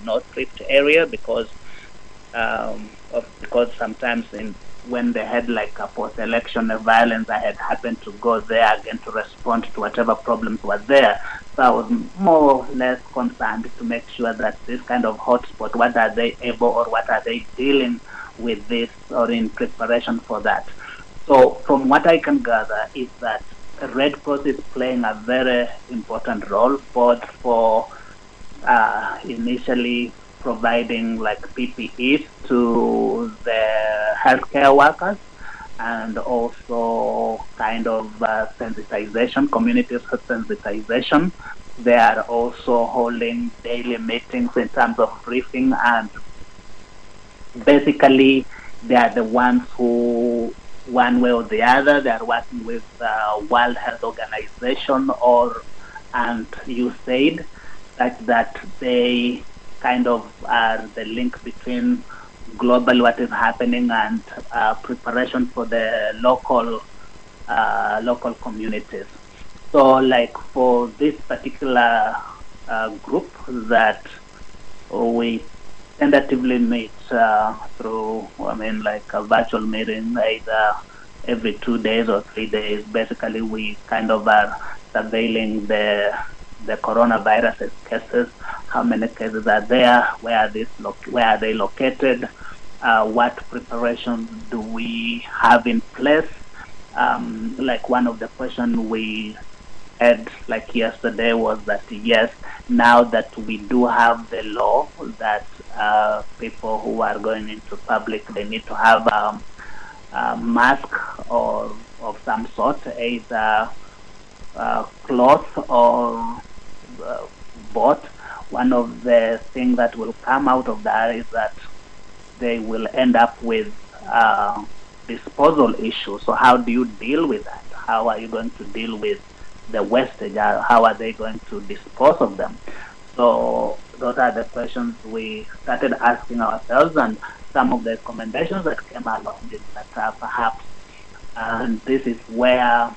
North Rift area because sometimes when they had like a post-election violence, I had happened to go there again to respond to whatever problems were there. So I was more or less concerned to make sure that this kind of hotspot, what are they able or what are they dealing with this or in preparation for that. So from what I can gather is that Red Cross is playing a very important role, both for initially providing like PPEs to the healthcare workers and also kind of sensitization, community sensitization. They are also holding daily meetings in terms of briefing, and basically they are the ones who, one way or the other, they are working with World Health Organization and USAID, such that they kind of are the link between global what is happening and preparation for the local communities. So like for this particular group that we tentatively meet through, like a virtual meeting either every 2 days or 3 days. Basically, we kind of are surveilling the coronavirus cases. How many cases are there? Where are they located? What preparations do we have in place? Like one of the questions we had like yesterday was that yes, now that we do have the law that people who are going into public, they need to have a mask or of some sort, either cloth or both. One of the things that will come out of that is that they will end up with disposal issues. So how do you deal with that? How are you going to deal with the wastage? How are they going to dispose of them? So those are the questions we started asking ourselves, and some of the recommendations that came along is that perhaps, and this is where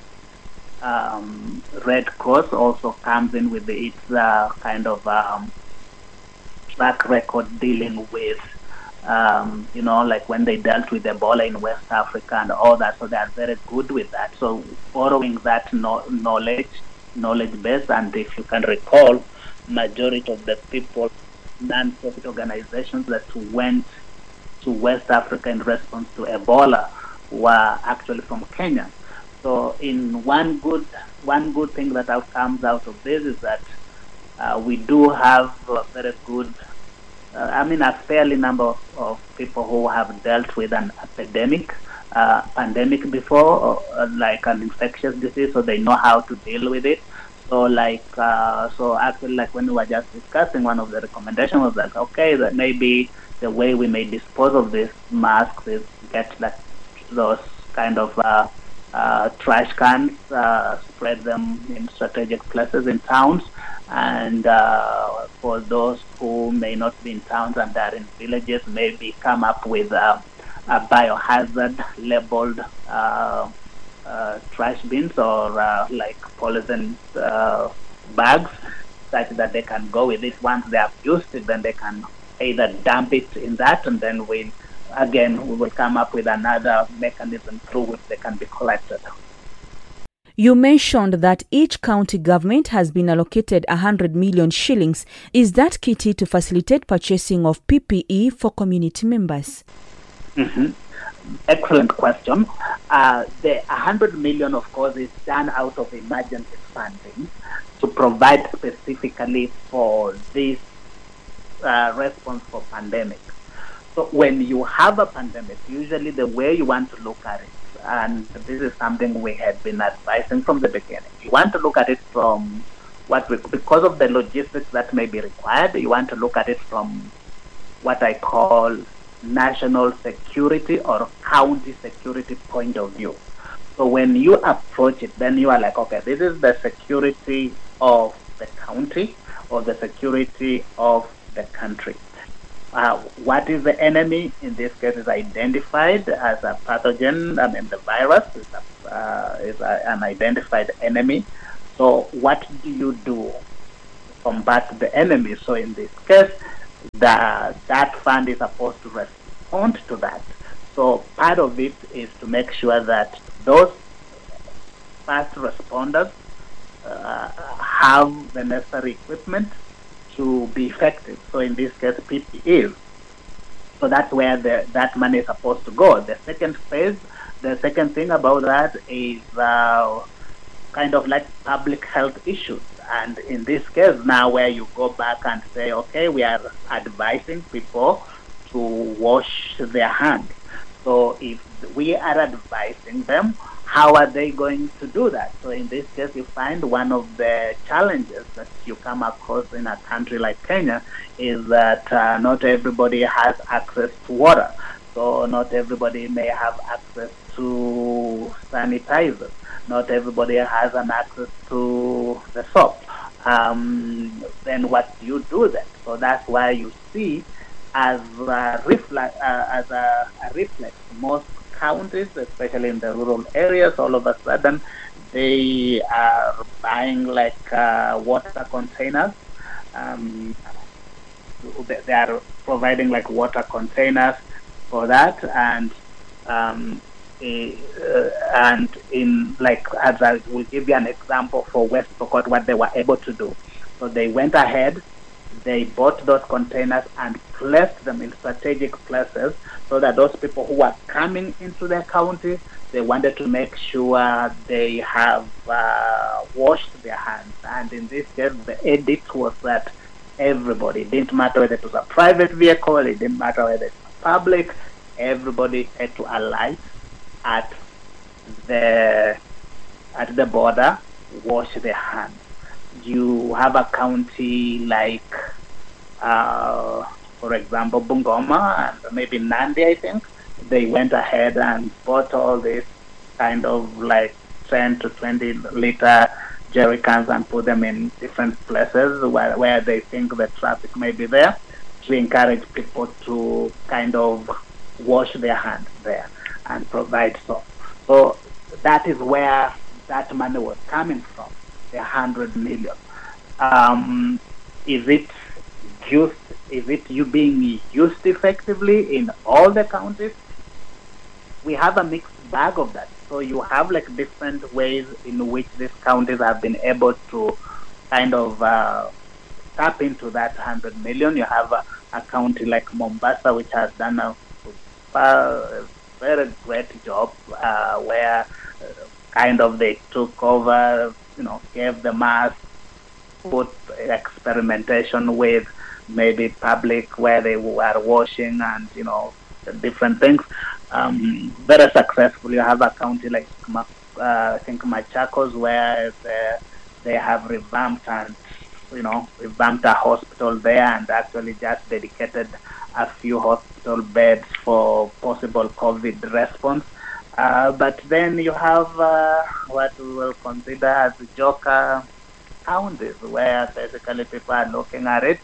Red Cross also comes in with its kind of track record dealing with, like when they dealt with Ebola in West Africa and all that. So they are very good with that. So borrowing that knowledge base, and if you can recall, majority of the people, non-profit organizations that went to West Africa in response to Ebola were actually from Kenya. So in one good thing that comes out of this is that we do have a very good, a fairly number of people who have dealt with an pandemic before, like an infectious disease, so they know how to deal with it. So actually, like when we were just discussing, one of the recommendations was that, okay, that maybe the way we may dispose of these masks is get like those kind of trash cans, spread them in strategic places in towns, and for those who may not be in towns and are in villages, maybe come up with a biohazard labeled trash bins or like polythene bags, such that they can go with it. Once they have used it, then they can either dump it in that, and then we will come up with another mechanism through which they can be collected. You mentioned that each county government has been allocated 100 million shillings. Is that kitty to facilitate purchasing of PPE for community members? Mm-hmm. Excellent question. The 100 million, of course, is done out of emergency funding to provide specifically for this response for pandemic. So when you have a pandemic, usually the way you want to look at it, and this is something we had been advising from the beginning, you want to look at it from because of the logistics that may be required, you want to look at it from what I call national security or county security point of view. So when you approach it, then you are like, okay, this is the security of the county or the security of the country. What is the enemy? In this case, is identified as a pathogen. The virus is an identified enemy. So what do you do to combat the enemy? So in this case, that fund is supposed to respond to that. So part of it is to make sure that those first responders have the necessary equipment to be effective. So in this case, PPE. So that's where that money is supposed to go. The second phase, the second thing about that is kind of like public health issues. And in this case now, where you go back and say, okay, we are advising people to wash their hands. So if we are advising them, how are they going to do that? So in this case, you find one of the challenges that you come across in a country like Kenya is that not everybody has access to water. So not everybody may have access to sanitizers. Not everybody has an access to the soap. Then what do you do then? So that's why you see as a reflex, most counties, especially in the rural areas, all of a sudden they are buying like water containers. They are providing like water containers for that, and in like, as I will give you an example for West Pokot, what they were able to do. So they went ahead, they bought those containers and placed them in strategic places so that those people who are coming into their county, they wanted to make sure they have washed their hands. And in this case, the edict was that everybody, it didn't matter whether it was a private vehicle, it didn't matter whether it was public, everybody had to alight at the border, wash their hands. You have a county like, for example, Bungoma and maybe Nandi, I think. They went ahead and bought all these kind of like 10 to 20 liter jerry cans and put them in different places where they think the traffic may be there, to encourage people to kind of wash their hands there and provide soap. So that is where that money was coming from, the 100 million. Is it being used effectively in all the counties? We have a mixed bag of that. So you have like different ways in which these counties have been able to kind of tap into that 100 million. You have a county like Mombasa, which has done a very great job where kind of they took over, gave the mass, put experimentation with maybe public where they were washing and, different things. Very successful. You have a county like, I think, Machakos, where they have revamped a hospital there and actually just dedicated a few hospital beds for possible COVID response. But then you have what we will consider as joker counties, where basically people are looking at it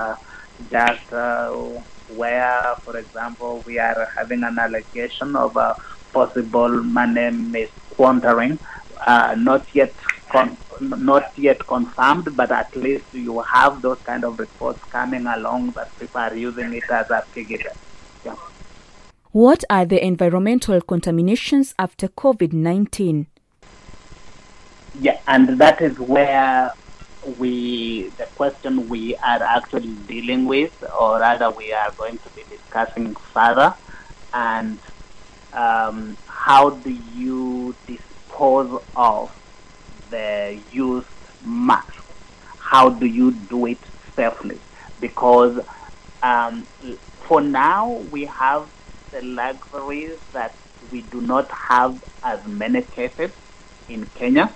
where, for example, we are having an allegation of possible money misquandering, not yet confirmed, but at least you have those kind of reports coming along that people are using it as a figure. Yeah. What are the environmental contaminations after COVID-19? Yeah, and that is where the question we are actually dealing with, or rather we are going to be discussing further, and how do you dispose of the used masks? How do you do it safely? Because for now we have the luxury that we do not have as many cases in Kenya.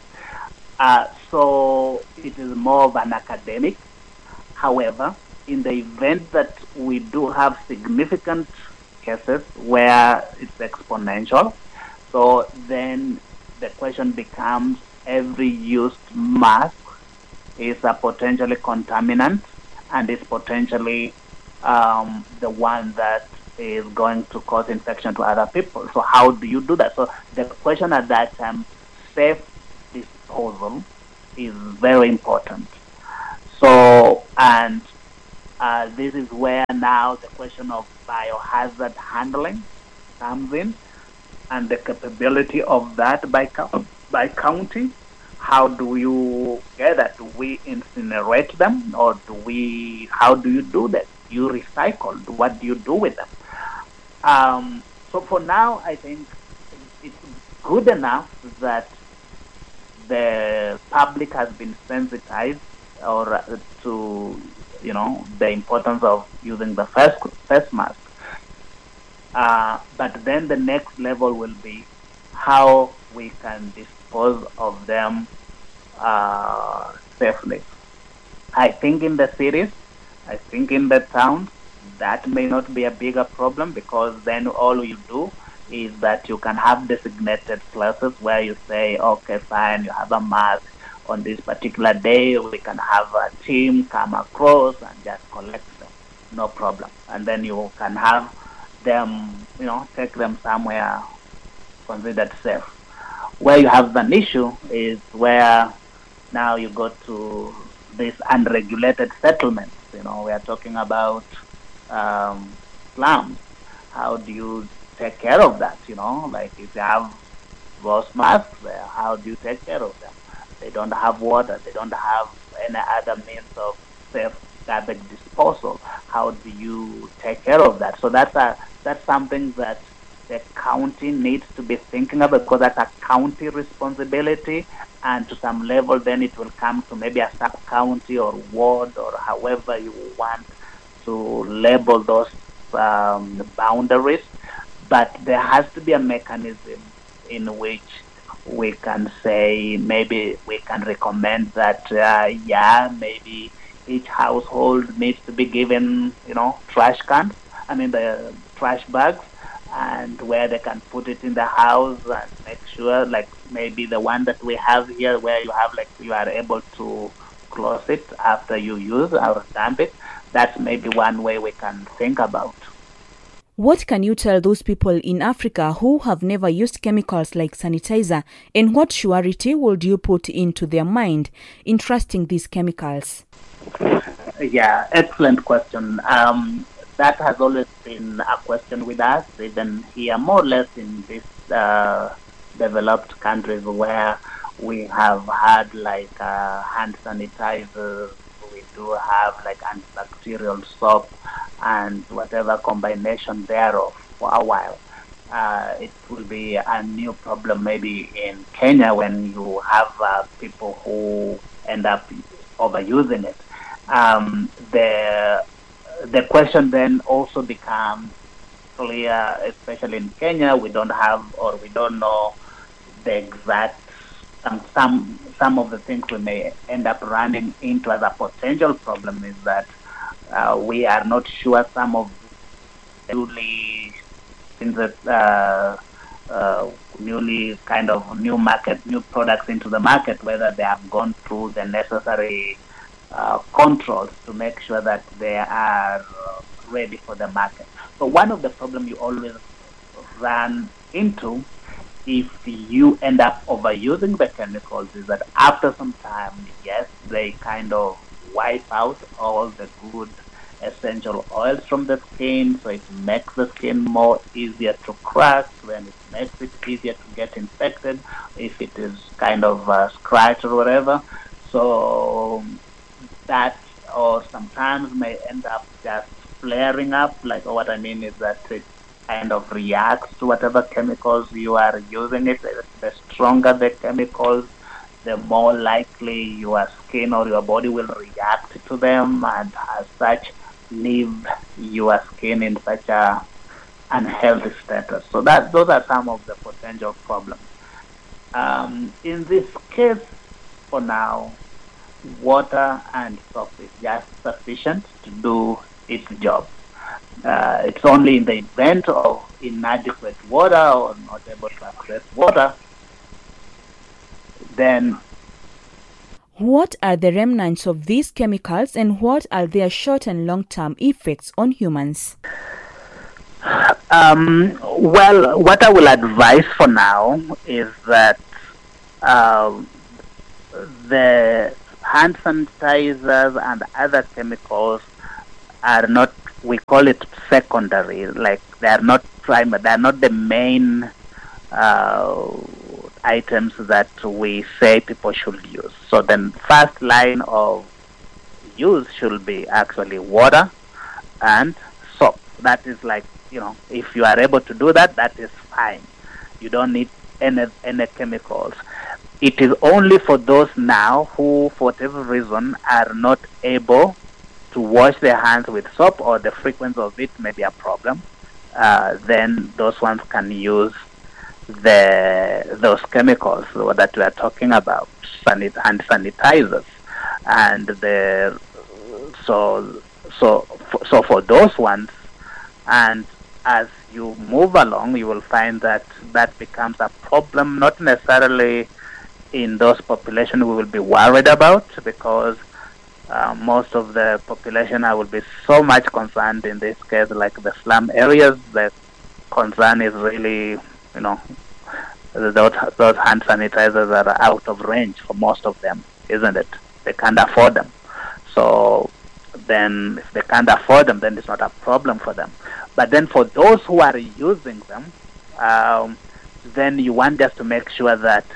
So it is more of an academic. However, in the event that we do have significant cases where it's exponential, so then the question becomes, every used mask is a potentially contaminant and is potentially the one that is going to cause infection to other people. So how do you do that? So the question at that time, safe disposal, is very important. So, and This is where now the question of biohazard handling comes in, and the capability of that by county. How do you get that? Do we incinerate them, or how do you do that? You recycle. What do you do with them? So for now, I think it's good enough that the public has been sensitized or to the importance of using the face mask. But then the next level will be how we can dispose of them safely. I think in the cities, I think in the towns, that may not be a bigger problem, because then all you do is that you can have designated places where you say, okay, fine, you have a mask on this particular day, we can have a team come across and just collect them, no problem. And then you can have them, take them somewhere considered safe. Where you have an issue is where now you go to this unregulated settlements. We are talking about slums. How do you take care of that? Like if you have those masks there, how do you take care of them? They don't have water. They don't have any other means of safe garbage disposal. How do you take care of that? So that's something that the county needs to be thinking about, because that's a county responsibility, and to some level then it will come to maybe a sub-county or ward, or however you want to label those boundaries. But there has to be a mechanism in which we can say, maybe we can recommend that, maybe each household needs to be given, trash cans, the trash bags, and where they can put it in the house and make sure, like maybe the one that we have here, where you are able to close it after you use or dump it. That's maybe one way we can think about. What can you tell those people in Africa who have never used chemicals like sanitizer, and what surety would you put into their mind in trusting these chemicals? Yeah, excellent question. That has always been a question with us, even here, more or less in these developed countries where we have had hand sanitizers, we do have antibacterial soap and whatever combination thereof for a while. It will be a new problem maybe in Kenya when you have people who end up overusing it. The question then also becomes clear, especially in Kenya. We don't have, or we don't know the exact, some of the things we may end up running into as a potential problem is that we are not sure some of newly kind of new products into the market, whether they have gone through the necessary controls to make sure that they are ready for the market. So one of the problems you always run into if you end up overusing the chemicals is that after some time, yes, they kind of wipe out all the good essential oils from the skin, so it makes the skin more easier to crack, then it makes it easier to get infected if it is kind of scratched or whatever. So that, or sometimes may end up just flaring up. What I mean is that it kind of reacts to whatever chemicals you are using it. The stronger the chemicals, the more likely your skin or your body will react to them, and as such leave your skin in such a unhealthy status. So those are some of the potential problems. In this case, for now, water and soap is just sufficient to do its job. It's only in the event of inadequate water or not able to access water, then. What are the remnants of these chemicals, and what are their short and long-term effects on humans? Well, what I will advise for now is that the hand sanitizers and other chemicals are not, we call it secondary, like they are not primary, they are not the main items that we say people should use. So then first line of use should be actually water and soap. That is like, if you are able to do that, that is fine. You don't need any chemicals. It is only for those now who, for whatever reason, are not able to wash their hands with soap, or the frequency of it may be a problem. Then those ones can use those chemicals that we are talking about, hand sanitizers, and so for those ones, and as you move along, you will find that becomes a problem, not necessarily in those populations we will be worried about, because most of the population I will be so much concerned in this case, like the slum areas. The concern is really, those hand sanitizers are out of range for most of them, isn't it? They can't afford them. So then if they can't afford them, then it's not a problem for them. But then for those who are using them, then you want just to make sure that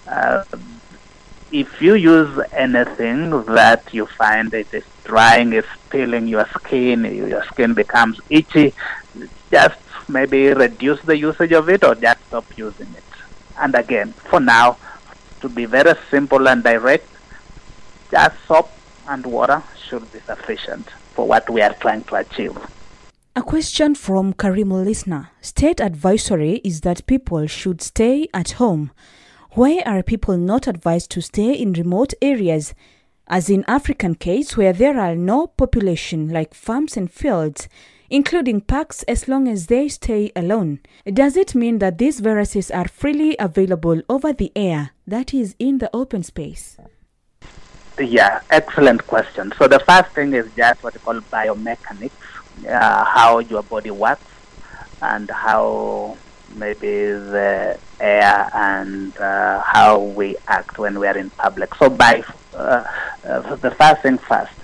if you use anything that you find it is drying, is peeling your skin becomes itchy, just maybe reduce the usage of it or just stop using it. And again, for now, to be very simple and direct, just soap and water should be sufficient for what we are trying to achieve. A question from Karimu listener. State advisory is that people should stay at home. Why are people not advised to stay in remote areas, as in African case where there are no population, like farms and fields, including parks, as long as they stay alone? Does it mean that these viruses are freely available over the air, that is, in the open space? Yeah, excellent question. So the first thing is just what we call biomechanics, how your body works and how maybe the air and how we act when we are in public. So the first thing first,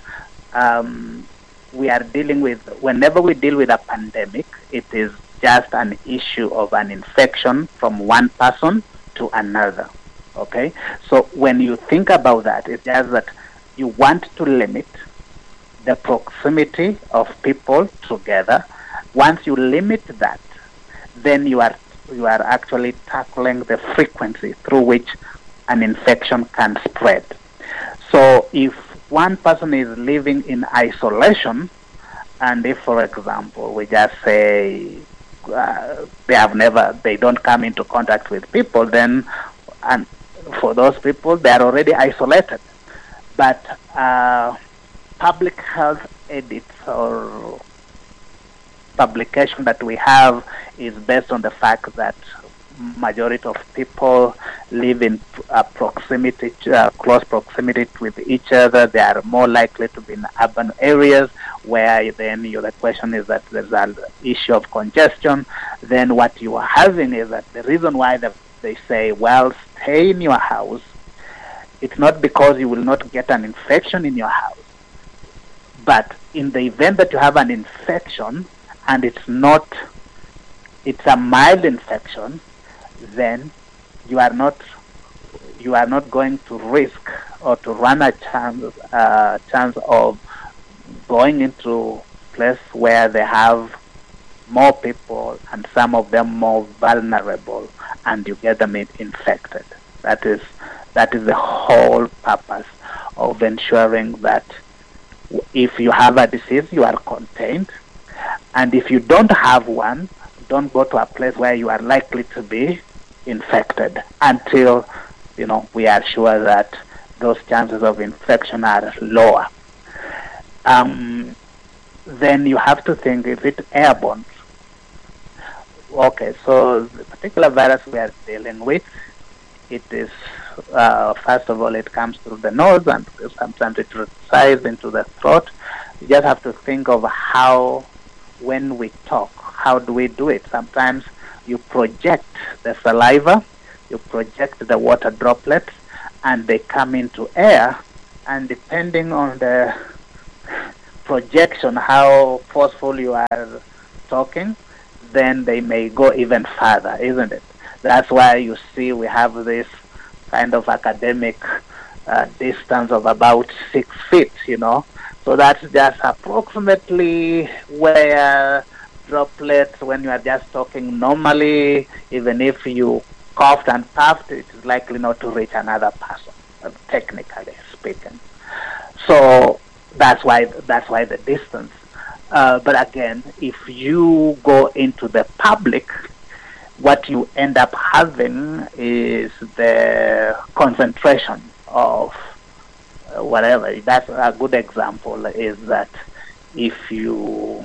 we are dealing with, whenever we deal with a pandemic, it is just an issue of an infection from one person to another. Okay, so when you think about that, it's just that you want to limit the proximity of people together. Once you limit that, then you are actually tackling the frequency through which an infection can spread. So if one person is living in isolation, and if, for example, we just say they don't come into contact with people, then and for those people, they are already isolated. But public health edits or publication that we have is based on the fact that majority of people live in close proximity with each other. They are more likely to be in urban areas, where then the question is that there's an issue of congestion. Then what you are having is that the reason why they say, well, stay in your house, it's not because you will not get an infection in your house, but in the event that you have an infection and it's a mild infection, then you are not going to risk or to run a chance of going into a place where they have more people and some of them more vulnerable, and you get them infected. That is the whole purpose of ensuring that if you have a disease, you are contained, and if you don't have one, don't go to a place where you are likely to be infected until we are sure that those chances of infection are lower. Then you have to think, is it airborne? Okay, so the particular virus we are dealing with, it is, first of all, it comes through the nose, and sometimes it resides into the throat. You just have to think of how, when we talk, how do we do it? Sometimes you project the saliva, you project the water droplets, and they come into air, and depending on the projection, how forceful you are talking, then they may go even further, isn't it? That's why you see we have this kind of academic distance of about 6 feet, So that's just approximately where droplets, when you are just talking normally, even if you coughed and puffed, it is likely not to reach another person, technically speaking. So that's why the distance. But again, if you go into the public, what you end up having is the concentration of whatever. That's a good example. Is that if you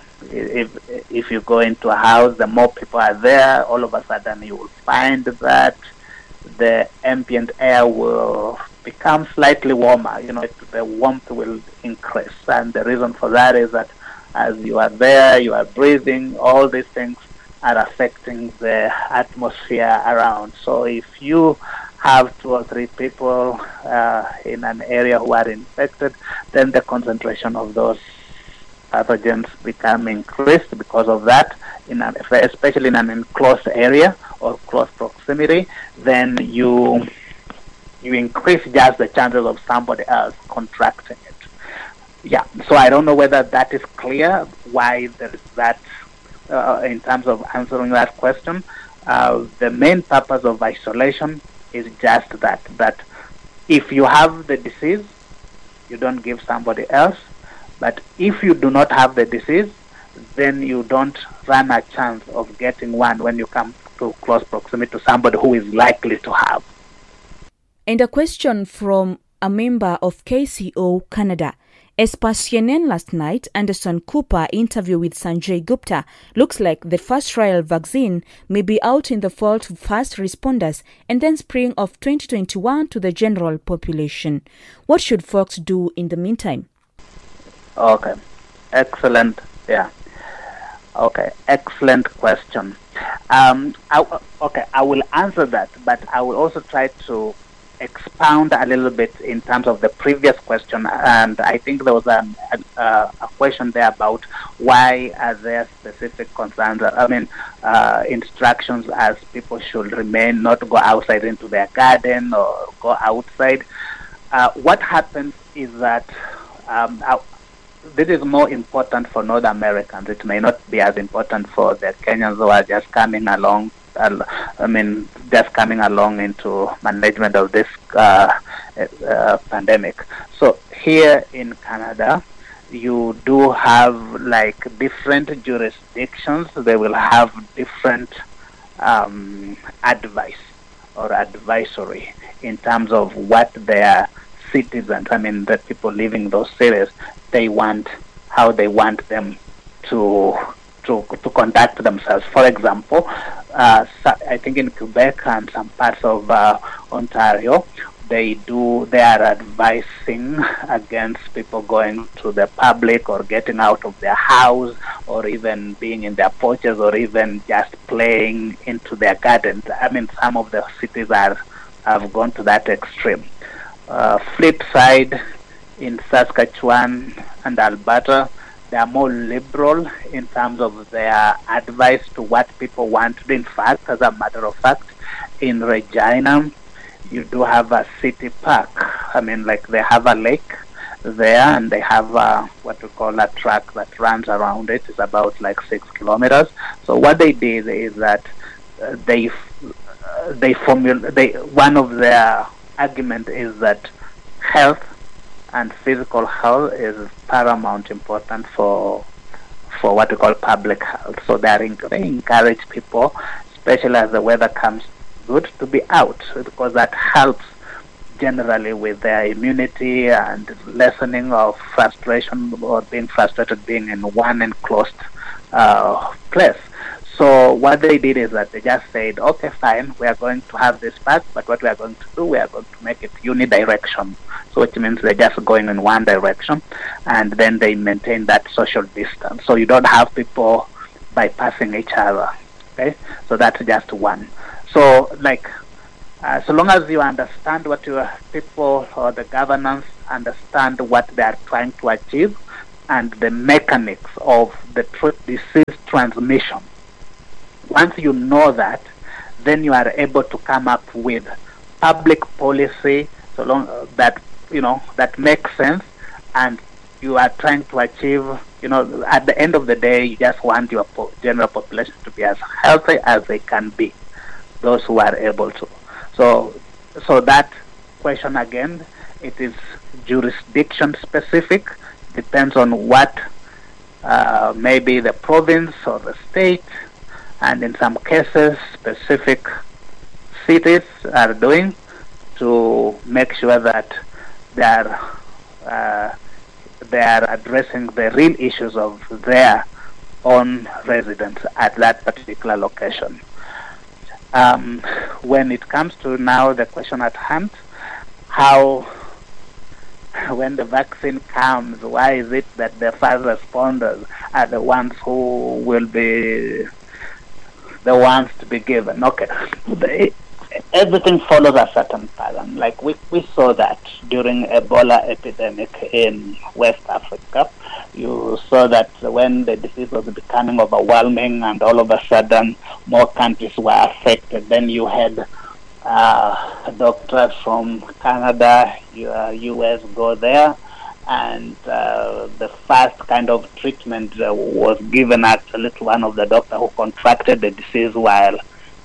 go into a house, the more people are there, all of a sudden you will find that the ambient air will become slightly warmer. The warmth will increase, and the reason for that is that as you are there, you are breathing. All these things are affecting the atmosphere around. So if you have 2 or 3 people in an area who are infected, then the concentration of those pathogens become increased because of that, especially in an enclosed area or close proximity. Then you increase just the chances of somebody else contracting it. Yeah, so I don't know whether that is clear, why there is that in terms of answering that question. The main purpose of isolation is just that if you have the disease, you don't give somebody else. But if you do not have the disease, then you don't run a chance of getting one when you come to close proximity to somebody who is likely to have. And a question from a member of KCO Canada. As per CNN last night, Anderson Cooper interview with Sanjay Gupta, looks like the first trial vaccine may be out in the fall to first responders and then spring of 2021 to the general population. What should folks do in the meantime? Okay, excellent. Yeah. Okay, excellent question. I will answer that, but I will also try to expound a little bit in terms of the previous question. And I think there was a question there about why are there specific concerns, instructions as people should remain, not to go outside into their garden or go outside. What happens is that this is more important for North Americans. It may not be as important for the Kenyans who are just coming along. Just coming along into management of this pandemic. So here in Canada, you do have different jurisdictions. They will have different advice or advisory in terms of what their citizens, the people living those cities, how they want them to conduct themselves. For example, I think in Quebec and some parts of Ontario, they are advising against people going to the public or getting out of their house or even being in their porches or even just playing into their gardens. Some of the cities have gone to that extreme. Flip side, in Saskatchewan and Alberta, they are more liberal in terms of their advice to what people want to do. In fact, as a matter of fact, in Regina, you do have a city park. They have a lake there, and they have what we call a track that runs around it. It's about 6 kilometers. So what they did is that one of their argument is that health and physical health is paramount important for what we call public health. So they encourage people, especially as the weather comes good, to be out, because that helps generally with their immunity and lessening of frustration or being frustrated being in one enclosed place. So what they did is that they just said, okay, fine, we are going to have this park, but what we are going to do, we are going to make it unidirectional. So which means they're just going in one direction, and then they maintain that social distance. So you don't have people bypassing each other. Okay, so that's just one. So so long as you understand what your people or the governance understand what they are trying to achieve, and the mechanics of the disease transmission. Once you know that, then you are able to come up with public policy so long that that makes sense, and you are trying to achieve, at the end of the day, you just want your general population to be as healthy as they can be, those who are able to. So that question again, it is jurisdiction specific, depends on what maybe the province or the state, and in some cases specific cities are doing to make sure that they are addressing the real issues of their own residents at that particular location. When it comes to now the question at hand, how, when the vaccine comes, why is it that the first responders are the ones who will be the ones to be given? Okay. Everything follows a certain pattern. Like we saw that during Ebola epidemic in West Africa. You saw that when the disease was becoming overwhelming and all of a sudden more countries were affected, then you had doctors from Canada, US go there, and the first kind of treatment was given actually to one of the doctors who contracted the disease while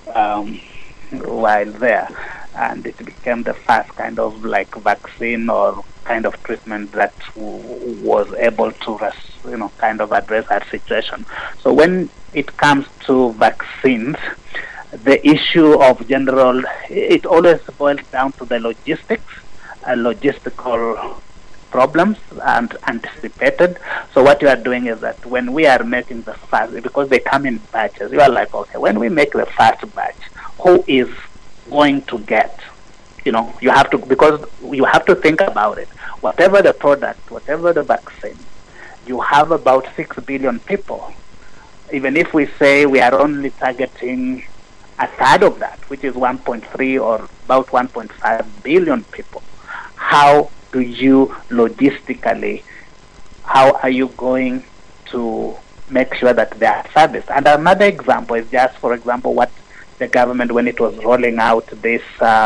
there, and it became the first kind of like vaccine or kind of treatment that was able to kind of address that situation. So when it comes to vaccines, the issue of general, it always boils down to the logistical problems and anticipated. So what you are doing is that when we are making the first, because they come in batches, you are like, okay, when we make the first batch, who is going to get? You have to, because you have to think about it. Whatever the product, whatever the vaccine, you have about 6 billion people. Even if we say we are only targeting a third of that, which is 1.3 or about 1.5 billion people, how do you logistically, how are you going to make sure that they are serviced? And another example is just, for example, what the government, when it was rolling out this,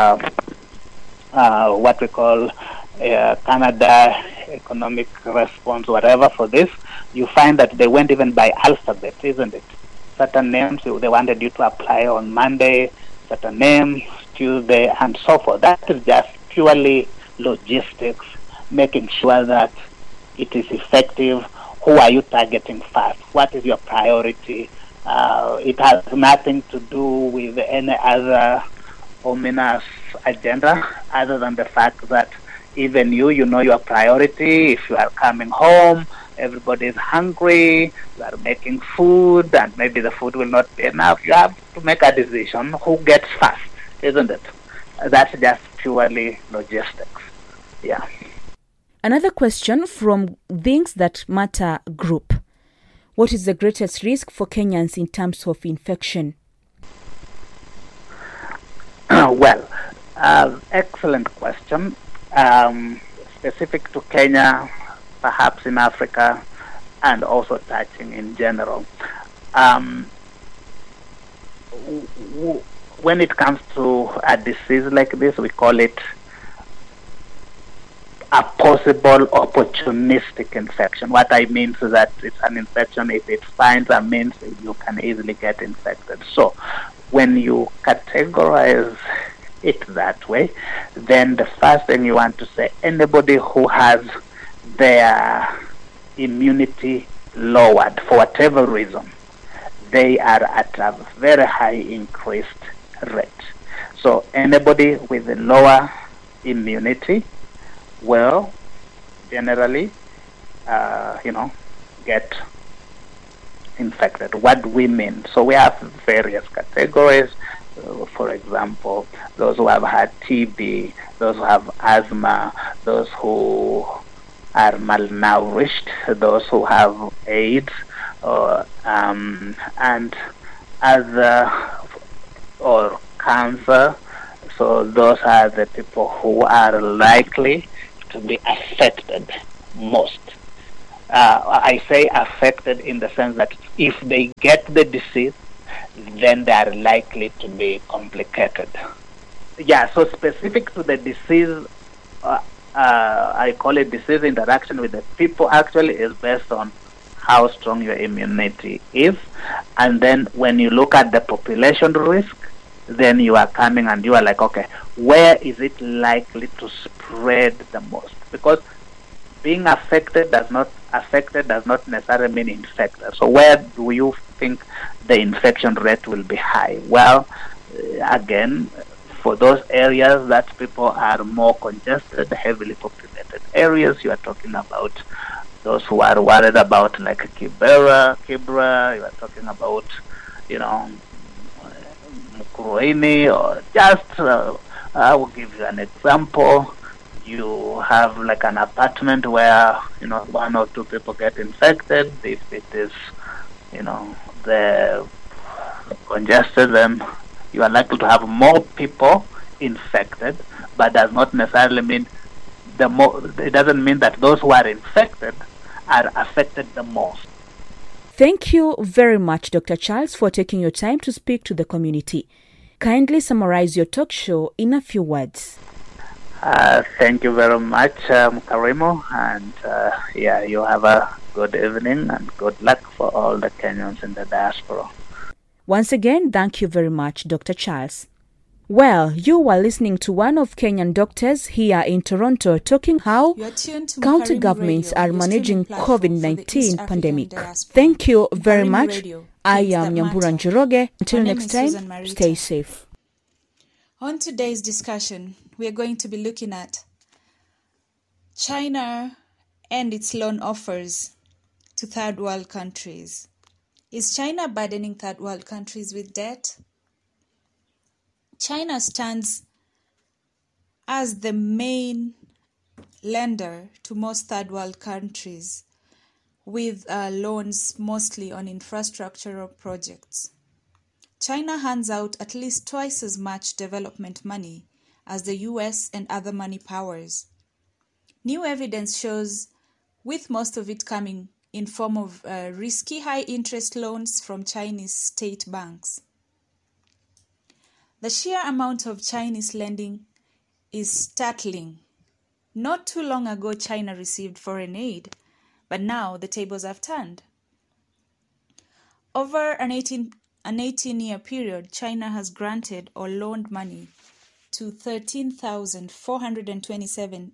what we call Canada Economic Response, whatever, for this, you find that they went even by alphabet, isn't it? Certain names, they wanted you to apply on Monday, certain name, Tuesday, and so forth. That is just purely logistics, making sure that it is effective. Who are you targeting first? What is your priority? It has nothing to do with any other ominous agenda other than the fact that even you know your priority. If you are coming home, everybody is hungry, you are making food, and maybe the food will not be enough. You have to make a decision who gets first, isn't it? That's just purely logistics. Yeah. Another question from Things That Matter group. What is the greatest risk for Kenyans in terms of infection? Well, excellent question. Specific to Kenya, perhaps in Africa, and also touching in general. When it comes to a disease like this, we call it a possible opportunistic infection. What I mean is that it's an infection. If it finds a means, you can easily get infected. So when you categorize it that way, then the first thing you want to say, anybody who has their immunity lowered for whatever reason, they are at a very high increased rate. So anybody with a lower immunity will generally, get infected. What do we mean? So we have various categories. For example, those who have had TB, those who have asthma, those who are malnourished, those who have AIDS, and other, or cancer. So those are the people who are likely to be affected most. I say affected in the sense that if they get the disease, then they are likely to be complicated. Yeah, so specific to the disease, I call it disease interaction with the people, actually is based on how strong your immunity is. And then when you look at the population risk, then you are coming and you are like, okay, where is it likely to spread the most? Because being affected does not necessarily mean infected. So where do you think the infection rate will be high? Well, again, for those areas that people are more congested, heavily populated areas, you are talking about those who are worried about like Kibera, you are talking about, Mukurweini, or just, I will give you an example. You have like an apartment where, one or two people get infected. If it is, the congested, then you are likely to have more people infected, but does not necessarily mean it doesn't mean that those who are infected are affected the most. Thank you very much, Dr. Charles, for taking your time to speak to the community. Kindly summarize your talk show in a few words. Thank you very much, Karimo, and you have a good evening and good luck for all the Kenyans in the diaspora. Once again, thank you very much, Dr. Charles. Well, you were listening to one of Kenyan doctors here in Toronto talking how county governments are managing COVID-19 pandemic. Thank you very much. I am Nyambura Njoroge. Until next time, stay safe. On today's discussion, we are going to be looking at China and its loan offers to third world countries. Is China burdening third world countries with debt? China stands as the main lender to most third world countries, with loans mostly on infrastructural projects. China hands out at least twice as much development money as the US and other money powers. New evidence shows, with most of it coming in form of risky high-interest loans from Chinese state banks. The sheer amount of Chinese lending is startling. Not too long ago, China received foreign aid, but now the tables have turned. Over an 18-year period, China has granted or loaned money to 13,427,000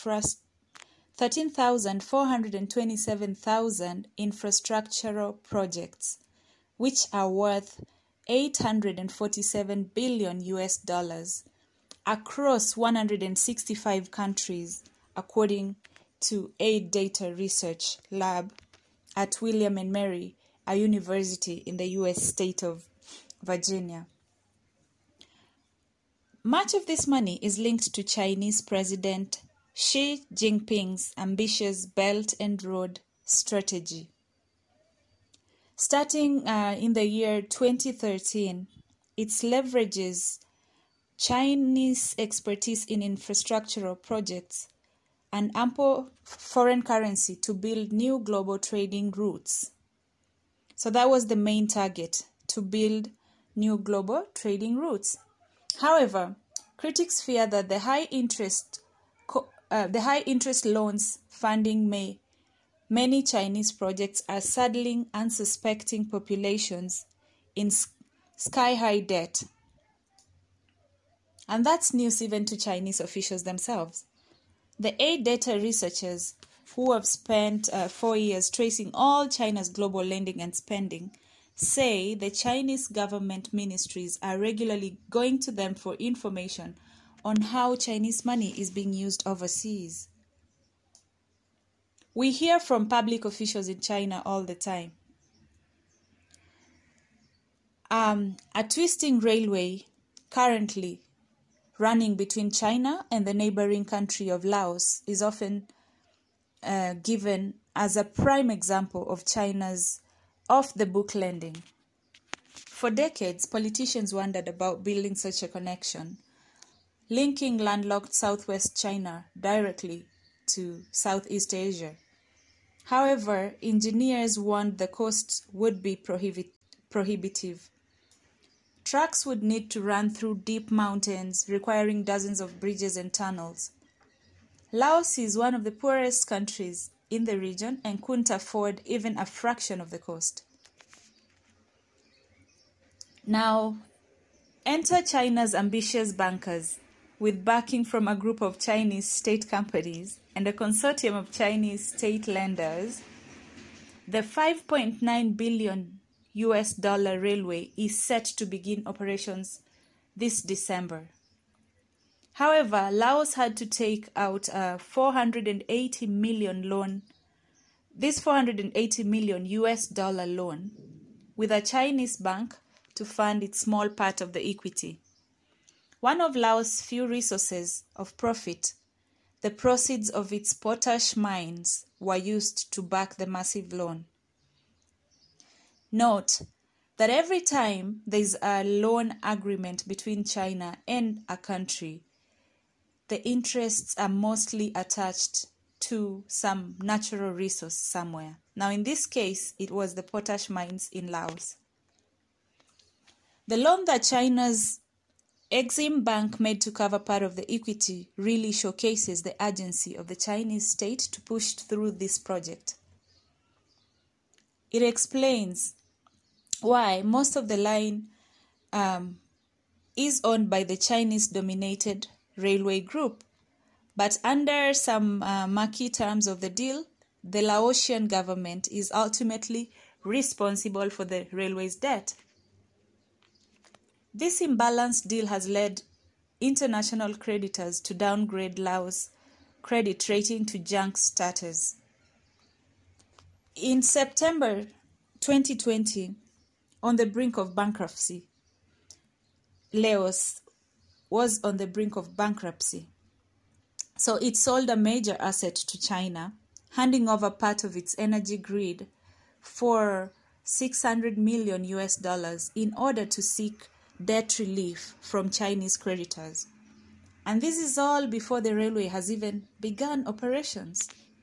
infrastructural projects, which are worth $847 billion across 165 countries, according to Aid Data Research Lab at William and Mary, a university in the US state of Virginia. Much of this money is linked to Chinese President Xi Jinping's ambitious Belt and Road strategy. Starting in the year 2013, it leverages Chinese expertise in infrastructural projects and ample foreign currency to build new global trading routes. So that was the main target, to build new global trading routes. However, critics fear that the high interest loans funding many Chinese projects are saddling unsuspecting populations in sky-high debt. And that's news even to Chinese officials themselves. The Aid Data researchers, who have spent 4 years tracing all China's global lending and spending, say the Chinese government ministries are regularly going to them for information on how Chinese money is being used overseas. We hear from public officials in China all the time. A twisting railway currently running between China and the neighboring country of Laos is often given as a prime example of China's off-the-book lending. For decades, politicians wondered about building such a connection, linking landlocked southwest China directly to Southeast Asia. However, engineers warned the cost would be prohibitive. Trucks would need to run through deep mountains, requiring dozens of bridges and tunnels. Laos is one of the poorest countries in the region and couldn't afford even a fraction of the cost. Now, enter China's ambitious bankers, with backing from a group of Chinese state companies and a consortium of Chinese state lenders. The $5.9 billion railway is set to begin operations this December. However, Laos had to take out a $480 million loan. This $480 million loan with a Chinese bank to fund its small part of the equity. One of Laos' few resources of profit, the proceeds of its potash mines were used to back the massive loan. Note that every time there is a loan agreement between China and a country, the interests are mostly attached to some natural resource somewhere. Now, in this case, it was the potash mines in Laos. The loan that China's Exim Bank made to cover part of the equity really showcases the urgency of the Chinese state to push through this project. It explains why most of the line is owned by the Chinese-dominated railway group, but under some murky terms of the deal, the Laotian government is ultimately responsible for the railway's debt. This imbalanced deal has led international creditors to downgrade Laos' credit rating to junk status. In September 2020, on the brink of bankruptcy, Laos was on the brink of bankruptcy. So it sold a major asset to China, handing over part of its energy grid for $600 million in order to seek debt relief from Chinese creditors. And this is all before the railway has even begun operations.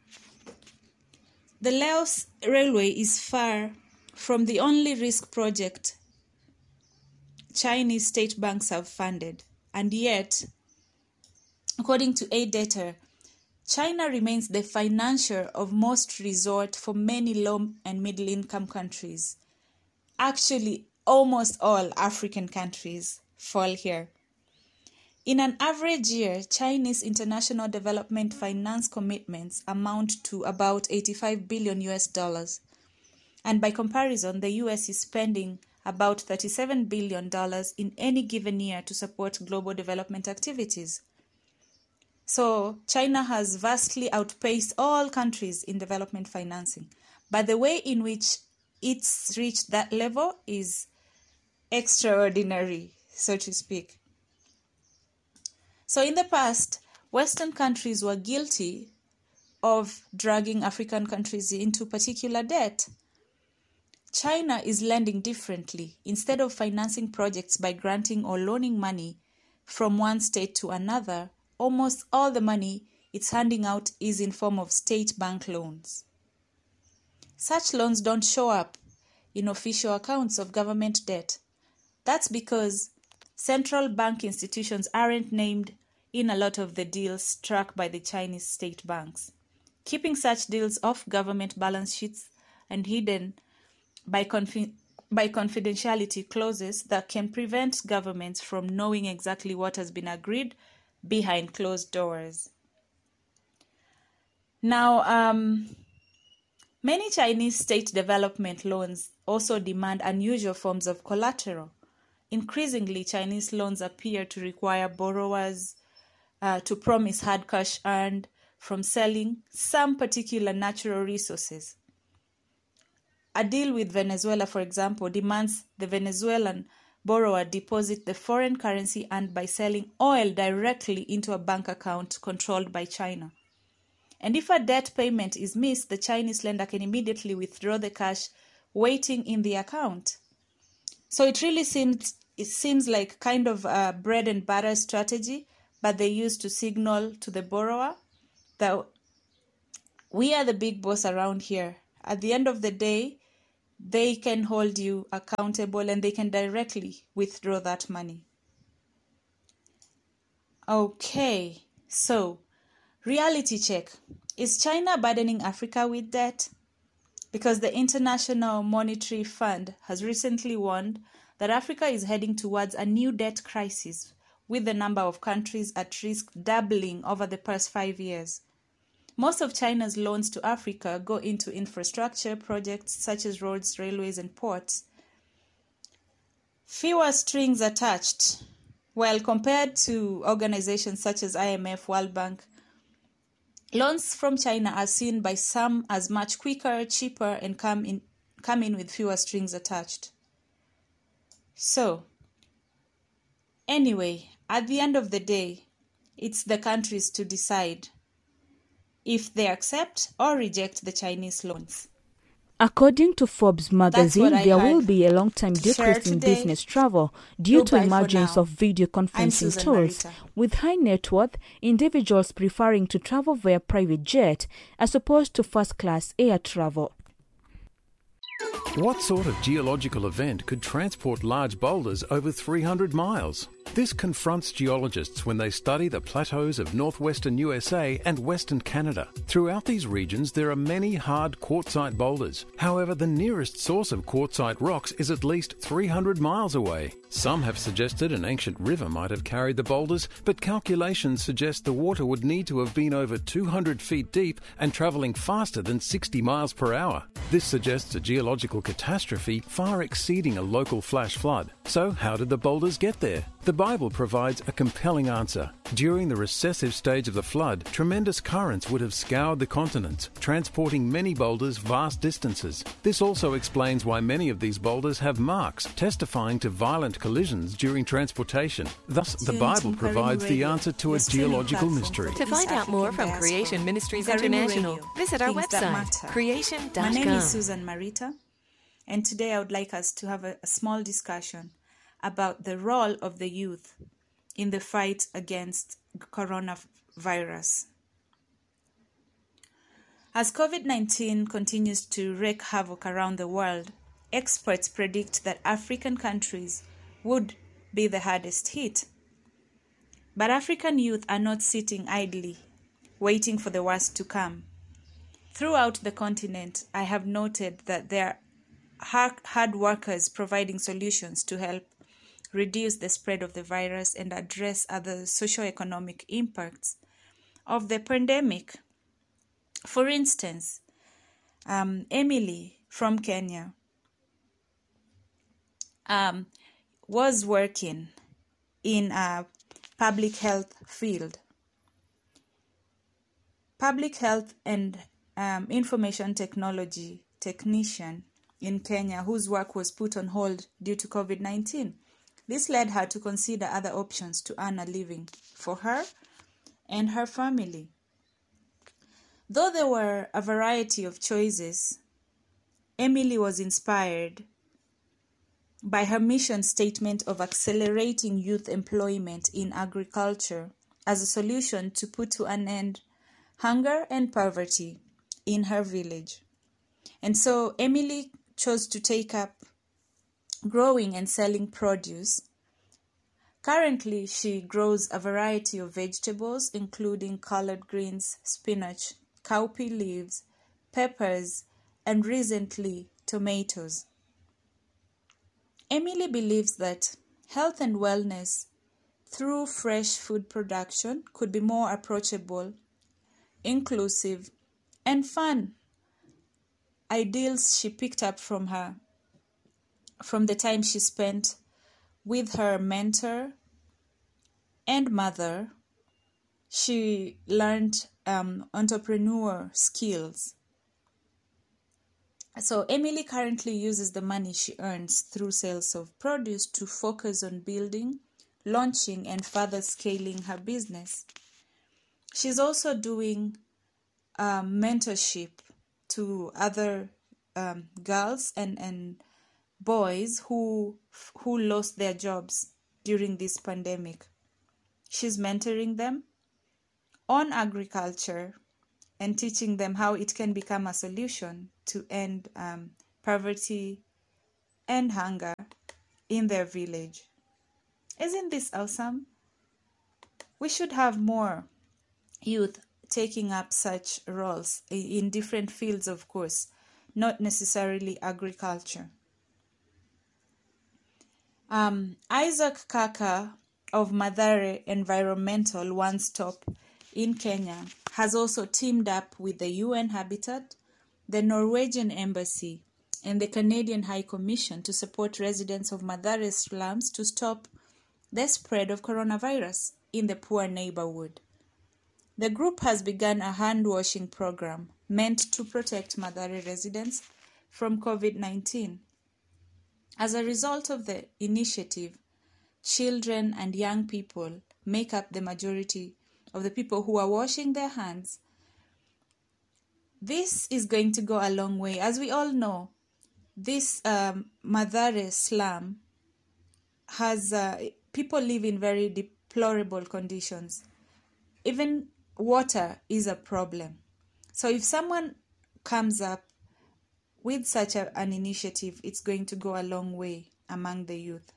The Laos Railway is far from the only risk project Chinese state banks have funded, and yet, according to AIDATA, China remains the financier of most resort for many low and middle income countries. Actually, almost all African countries fall here. In an average year, Chinese international development finance commitments amount to about $85 billion. And by comparison, the US is spending about $37 billion in any given year to support global development activities. So China has vastly outpaced all countries in development financing. But the way in which it's reached that level is extraordinary, so to speak. So in the past, Western countries were guilty of dragging African countries into particular debt. China is lending differently. Instead of financing projects by granting or loaning money from one state to another, almost all the money it's handing out is in form of state bank loans. Such loans don't show up in official accounts of government debt. That's because central bank institutions aren't named in a lot of the deals struck by the Chinese state banks, keeping such deals off government balance sheets and hidden by confidentiality clauses that can prevent governments from knowing exactly what has been agreed behind closed doors. Now, many Chinese state development loans also demand unusual forms of collateral. Increasingly, Chinese loans appear to require borrowers to promise hard cash earned from selling some particular natural resources. A deal with Venezuela, for example, demands the Venezuelan borrower deposit the foreign currency earned by selling oil directly into a bank account controlled by China. And if a debt payment is missed, the Chinese lender can immediately withdraw the cash waiting in the account. So it really seems like kind of a bread and butter strategy, but they use to signal to the borrower that We are the big boss around here. At the end of the day, they can hold you accountable and they can directly withdraw that money. Okay, so reality check. Is China burdening Africa with debt? Because the International Monetary Fund has recently warned that Africa is heading towards a new debt crisis, with the number of countries at risk doubling over the past 5 years. Most of China's loans to Africa go into infrastructure projects such as roads, railways, and ports. Fewer strings attached. Well, compared to organizations such as IMF, World Bank, loans from China are seen by some as much quicker, cheaper, and come in with fewer strings attached. So, anyway, at the end of the day, it's the countries to decide if they accept or reject the Chinese loans. According to Forbes magazine, there will be a long-time to share decrease in today. business travel due to Goodbye for emergence now. of video I'm conferencing Susan tools, Marita. with high net worth individuals preferring to travel via private jet as opposed to first-class air travel. What sort of geological event could transport large boulders over 300 miles? This confronts geologists when they study the plateaus of northwestern USA and western Canada. Throughout these regions, there are many hard quartzite boulders. However, the nearest source of quartzite rocks is at least 300 miles away. Some have suggested an ancient river might have carried the boulders, but calculations suggest the water would need to have been over 200 feet deep and travelling faster than 60 miles per hour. This suggests a geological catastrophe far exceeding a local flash flood. So how did the boulders get there? The Bible provides a compelling answer. During the recessive stage of the flood, tremendous currents would have scoured the continents, transporting many boulders vast distances. This also explains why many of these boulders have marks, testifying to violent collisions during transportation. Thus, the Bible provides the answer to a geological mystery. To find out more from Creation Ministries Karimu International, Radio, visit our things that website, matter. creation.com. My name is Susan Marita, and today I would like us to have a small discussion about the role of the youth in the fight against coronavirus. As COVID-19 continues to wreak havoc around the world, experts predict that African countries would be the hardest hit. But African youth are not sitting idly, waiting for the worst to come. Throughout the continent, I have noted that there are hard workers providing solutions to help reduce the spread of the virus and address other socio-economic impacts of the pandemic. For instance, Emily from Kenya was working in a public health field. Public health and information technology technician in Kenya whose work was put on hold due to COVID-19. This led her to consider other options to earn a living for her and her family. Though there were a variety of choices, Emily was inspired by her mission statement of accelerating youth employment in agriculture as a solution to put to an end hunger and poverty in her village. And so Emily chose to take up growing and selling produce. Currently, she grows a variety of vegetables, including collard greens, spinach, cowpea leaves, peppers, and recently, tomatoes. Emily believes that health and wellness through fresh food production could be more approachable, inclusive, and fun. Ideals she picked up from the time she spent with her mentor and mother. She learned entrepreneur skills. So Emily currently uses the money she earns through sales of produce to focus on building, launching, and further scaling her business. She's also doing mentorship to other girls and boys who lost their jobs during this pandemic. She's mentoring them on agriculture and teaching them how it can become a solution to end poverty and hunger in their village. Isn't this awesome? We should have more youth taking up such roles in different fields, of course, not necessarily agriculture. Isaac Kaka of Mathare Environmental One Stop in Kenya has also teamed up with the UN Habitat, the Norwegian Embassy, and the Canadian High Commission to support residents of Mathare slums to stop the spread of coronavirus in the poor neighborhood. The group has begun a hand-washing program meant to protect Mathare residents from COVID-19. As a result of the initiative, children and young people make up the majority of the people who are washing their hands. This is going to go a long way. As we all know, this Mathare slum has people live in very deplorable conditions. Even water is a problem. So if someone comes up with such an initiative, it's going to go a long way among the youth.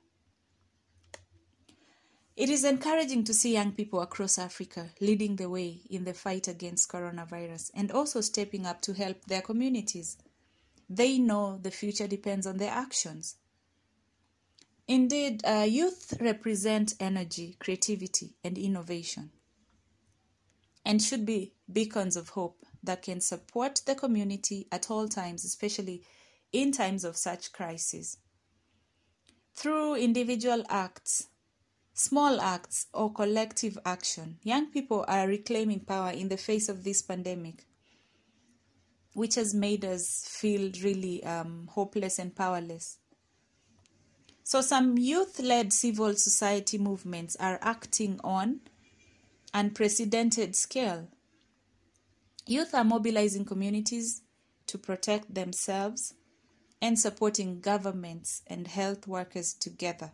It is encouraging to see young people across Africa leading the way in the fight against coronavirus and also stepping up to help their communities. They know the future depends on their actions. Indeed, youth represent energy, creativity, and innovation, and should be beacons of hope that can support the community at all times, especially in times of such crises. Through individual acts, small acts, or collective action, young people are reclaiming power in the face of this pandemic, which has made us feel really hopeless and powerless. So some youth-led civil society movements are acting on unprecedented scale. Youth are mobilizing communities to protect themselves and supporting governments and health workers together.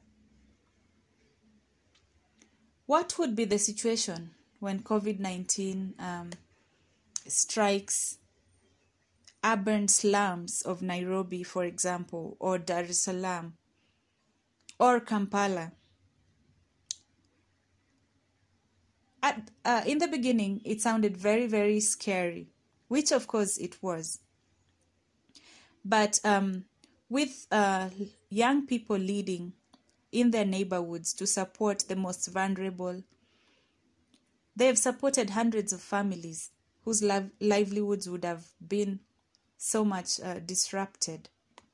What would be the situation when COVID-19 strikes urban slums of Nairobi, for example, or Dar es Salaam, or Kampala? In the beginning, it sounded very, very scary, which of course it was. But with young people leading in their neighborhoods to support the most vulnerable, they have supported hundreds of families whose livelihoods would have been so much disrupted.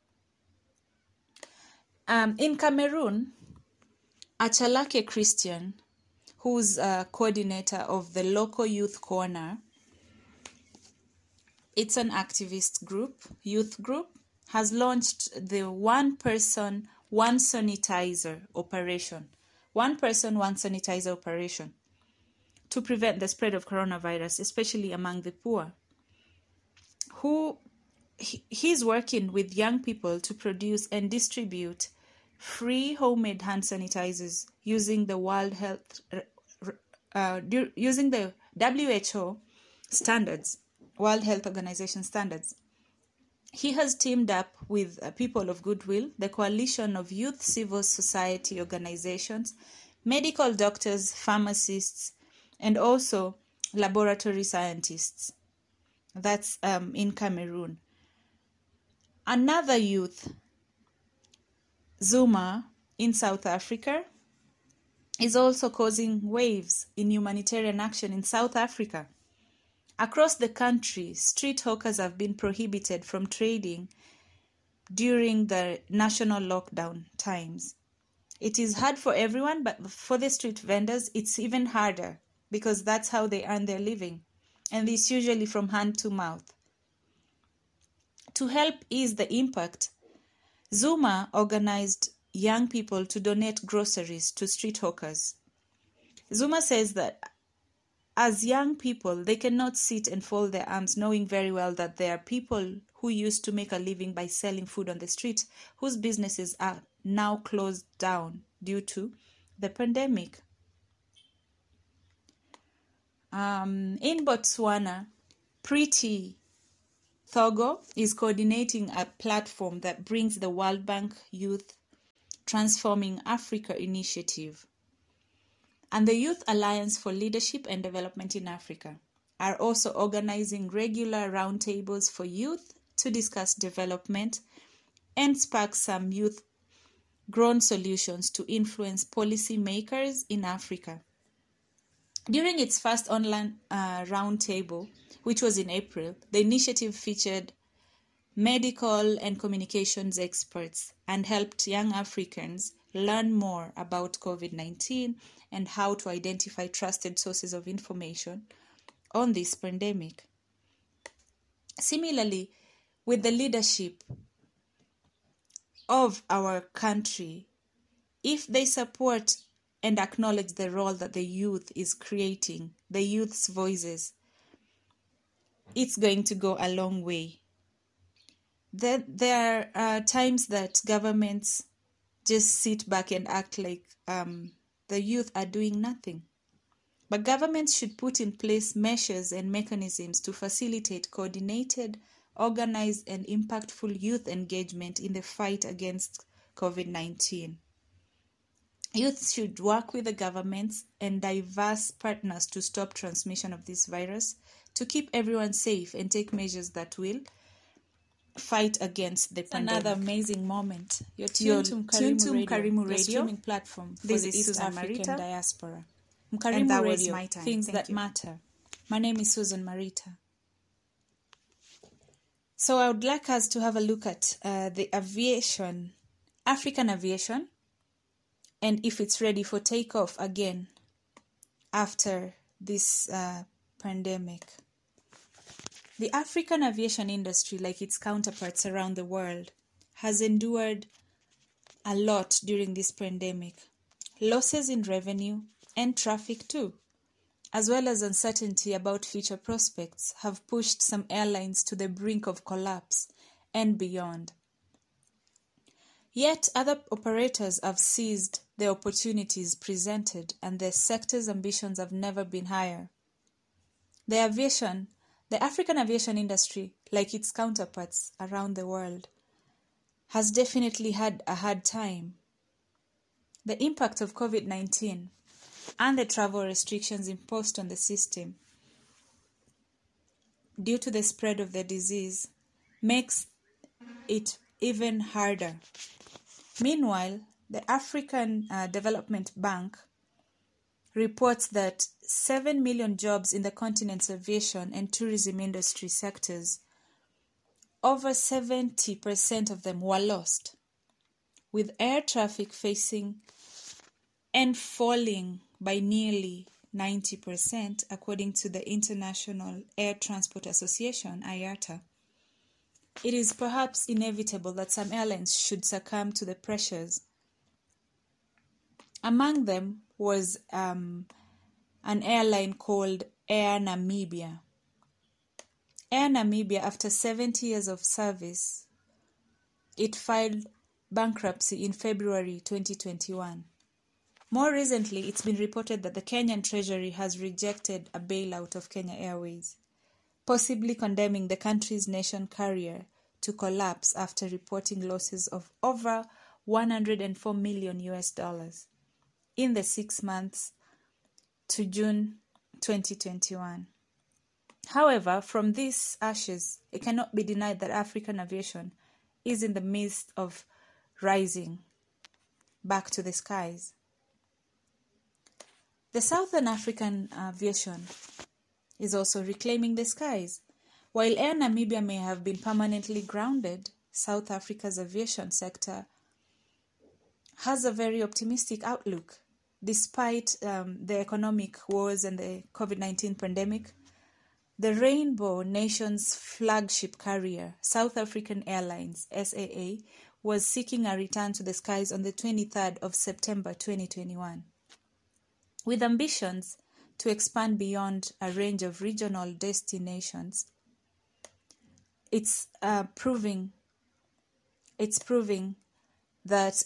In Cameroon, Achalake Christian, who's a coordinator of the local youth corner, it's an activist group, youth group, has launched the one person, one sanitizer operation. One person, one sanitizer operation to prevent the spread of coronavirus, especially among the poor. He's working with young people to produce and distribute free homemade hand sanitizers using the using the WHO standards, World Health Organization standards. He has teamed up with People of Goodwill, the coalition of youth civil society organizations, medical doctors, pharmacists, and also laboratory scientists. That's in Cameroon. Another youth, Zuma, in South Africa, is also causing waves in humanitarian action in South Africa. Across the country, street hawkers have been prohibited from trading during the national lockdown times. It is hard for everyone, but for the street vendors, it's even harder because that's how they earn their living, and it's usually from hand to mouth. To help ease the impact, Zuma organized young people to donate groceries to street hawkers. Zuma says that as young people, they cannot sit and fold their arms, knowing very well that there are people who used to make a living by selling food on the street, whose businesses are now closed down due to the pandemic. In Botswana, Preeti Thogo is coordinating a platform that brings the World Bank Youth Transforming Africa initiative and the Youth Alliance for Leadership and Development in Africa are also organizing regular roundtables for youth to discuss development and spark some youth-grown solutions to influence policy makers in Africa. During its first online roundtable, which was in April, the initiative featured medical and communications experts and helped young Africans learn more about COVID-19 and how to identify trusted sources of information on this pandemic. Similarly, with the leadership of our country, if they support and acknowledge the role that the youth is creating, the youth's voices, it's going to go a long way. There are times that governments just sit back and act like the youth are doing nothing. But governments should put in place measures and mechanisms to facilitate coordinated, organized, and impactful youth engagement in the fight against COVID-19. Youth should work with the governments and diverse partners to stop transmission of this virus, to keep everyone safe and take measures that will fight against the pandemic. Another amazing moment. You're tuned to Mkarimu Radio, streaming platform for the East African diaspora. Mkarimu Radio, things that matter. My name is Susan Marita. So I would like us to have a look at the aviation, African aviation, and if it's ready for takeoff again after this pandemic. The African aviation industry, like its counterparts around the world, has endured a lot during this pandemic. Losses in revenue and traffic too, as well as uncertainty about future prospects, have pushed some airlines to the brink of collapse and beyond. Yet other operators have seized the opportunities presented, and the sector's ambitions have never been higher. The African aviation industry, like its counterparts around the world, has definitely had a hard time. The impact of COVID-19 and the travel restrictions imposed on the system due to the spread of the disease makes it even harder. Meanwhile, the African Development Bank reports that 7 million jobs in the continent's aviation and tourism industry sectors, over 70% of them were lost, with air traffic facing and falling by nearly 90%, according to the International Air Transport Association, IATA. It is perhaps inevitable that some airlines should succumb to the pressures. Among them was an airline called Air Namibia. Air Namibia, after 70 years of service, it filed bankruptcy in February 2021. More recently, it's been reported that the Kenyan Treasury has rejected a bailout of Kenya Airways, possibly condemning the country's nation carrier to collapse after reporting losses of over $104 million in the 6 months to June 2021. However, from these ashes, it cannot be denied that African aviation is in the midst of rising back to the skies. The Southern African aviation is also reclaiming the skies. While Air Namibia may have been permanently grounded, South Africa's aviation sector has a very optimistic outlook. Despite the economic woes and the COVID-19 pandemic, the Rainbow Nation's flagship carrier, South African Airlines, SAA, was seeking a return to the skies on the 23rd of September 2021. With ambitions to expand beyond a range of regional destinations, it's proving that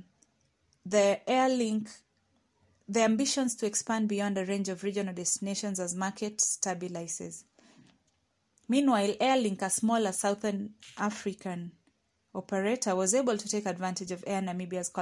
the ambitions to expand beyond a range of regional destinations as market stabilizes. Meanwhile, Airlink, a smaller Southern African operator, was able to take advantage of Air Namibia's